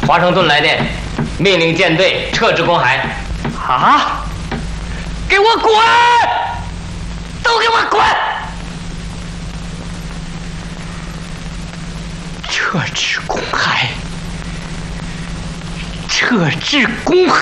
华盛顿来电，命令舰队撤至公海。 啊！给我滚！都给我滚！撤至公海！撤至公海！